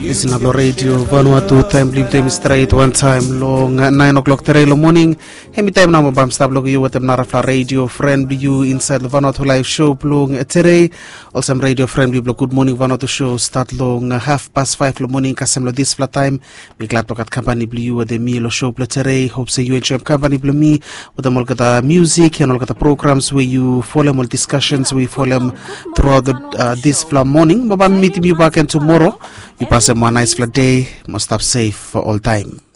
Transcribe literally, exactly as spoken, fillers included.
Listen to the radio, Vanuatu time, leave time straight, one time long, nine o'clock today in the morning. Hemi time now, Bam Stablo, you with them Narafla radio, friend you inside the Vanuatu live show, long today. Also, radio friend, you good morning, Vanuatu show, start long, half past five in the morning, Kasemlo this flat time. We glad to get company blue with the meal show today. Hope say you enjoy company blue me with them all the music and all the programs where you follow all discussions, we follow them throughout the, uh, this flat morning. But I'm meeting you back and tomorrow. You pass a nice flat day. Must have safe for all time.